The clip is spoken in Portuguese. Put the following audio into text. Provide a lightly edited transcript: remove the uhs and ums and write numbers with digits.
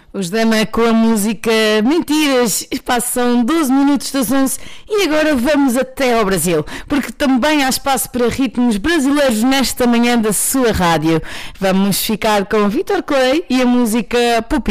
Os Dama com a música Mentiras. Passam 12 minutos das 11 e agora vamos até ao Brasil, porque também há espaço para ritmos brasileiros nesta manhã da sua rádio. Vamos ficar com Vitor Clay e a música Pupi.